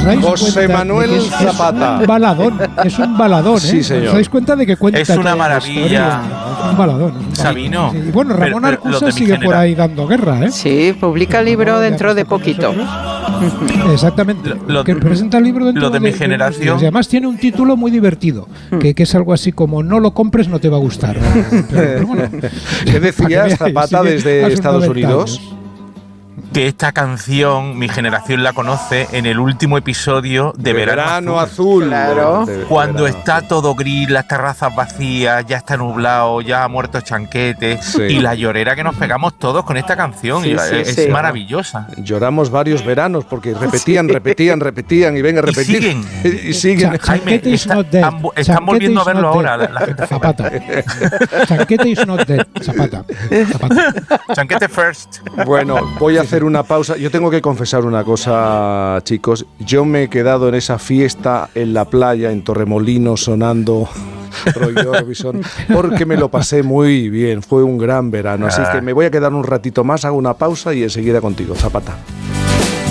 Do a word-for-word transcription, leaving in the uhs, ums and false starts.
dais José cuenta Manuel de que es, Zapata. Es un baladón, es un baladón, ¿eh? Sí, señor. ¿Os dais cuenta de que cuenta Es una toda la maravilla. historia? Es un baladón. Es un Sabino. baladón. Sí. Y bueno, Ramón Pero- pero Arcusa los de mi sigue por genera- ahí dando guerra, ¿eh? Sí, publica el libro Ramón ya dentro no de está con poquito. nosotros. Exactamente. Lo- lo- que presenta el libro dentro lo de mi unos generación. días. Y además tiene un título muy divertido, que, que es algo así como no lo compres, no te va a gustar. Pero, pero bueno, ¿Qué decías, para que veáis, Zapata, sigue desde a sus Estados noventa Unidos? años. Que esta canción, mi generación la conoce en el último episodio de, De Verano, Verano Azul. Azul. Claro. De- de- de Cuando verano. está todo gris, las terrazas vacías, ya está nublado, ya ha muerto Chanquete, Sí. y la llorera que nos pegamos todos con esta canción, Sí, y la- sí, es sí. maravillosa. Lloramos varios veranos porque repetían, repetían, repetían y venga a Y repetir. siguen. Y siguen. Cha- Jaime, Chanquete is está- not dead. están, están Chanquete volviendo a is verlo not ahora. dead. La gente Zapata. Chanquete is not dead. Zapata. Zapata. Chanquete first. Bueno, voy a hacer una pausa. Yo tengo que confesar una cosa, chicos. Yo me he quedado en esa fiesta en la playa, en Torremolinos, sonando Roy Orbison, porque me lo pasé muy bien. Fue un gran verano. Así que me voy a quedar un ratito más, hago una pausa y enseguida contigo, Zapata.